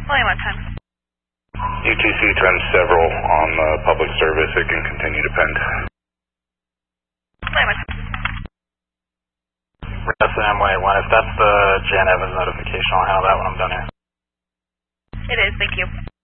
William, what time? UTC times several on public service. It can continue to pend. William, what time? SNM-1, if that's the Jan Evans notification, I'll handle that when I'm done here. It is, thank you.